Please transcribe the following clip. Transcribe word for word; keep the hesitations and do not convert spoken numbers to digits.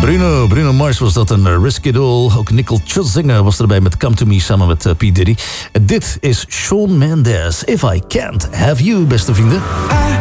Bruno, Bruno Mars was dat een Risk It All. Ook Nicole Scherzinger was erbij met Come To Me samen met uh, P. Diddy. Dit is Shawn Mendes, If I Can't Have You, beste vrienden.